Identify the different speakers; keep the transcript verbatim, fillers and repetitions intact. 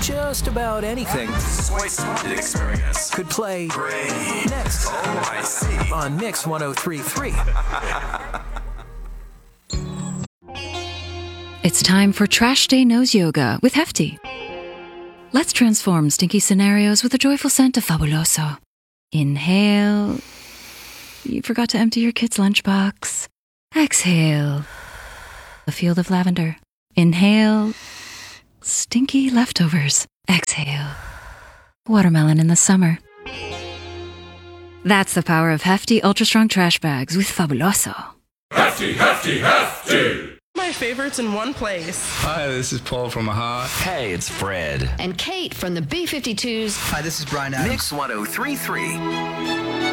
Speaker 1: just about anything.
Speaker 2: Experience.
Speaker 1: Could play
Speaker 2: Great.
Speaker 1: next
Speaker 2: Oh, I see.
Speaker 1: on Mix one oh three point three.
Speaker 3: It's time for Trash Day Nose Yoga with Hefty. Let's transform stinky scenarios with a joyful scent of Fabuloso. Inhale. You forgot to empty your kid's lunchbox. Exhale. A field of lavender. Inhale. Stinky leftovers. Exhale. Watermelon in the summer. That's the power of Hefty Ultra Strong Trash Bags with Fabuloso.
Speaker 4: Hefty, hefty, hefty!
Speaker 5: My favorites in one place.
Speaker 6: Hi, this is Paul from Aha.
Speaker 7: Hey, it's Fred.
Speaker 8: And Kate from the B fifty-twos.
Speaker 9: Hi, this is Brian Adams.
Speaker 1: Mix one oh three point three.